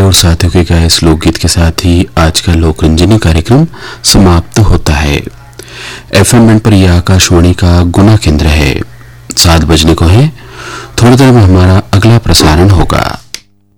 और साथियों के गाए इस लोकगीत के साथ ही आज का लोकरंजनी कार्यक्रम समाप्त होता है। एफएम बैंड पर यह आकाशवाणी का गुना केंद्र है। 7 बजने को है। थोड़ी देर में हमारा अगला प्रसारण होगा।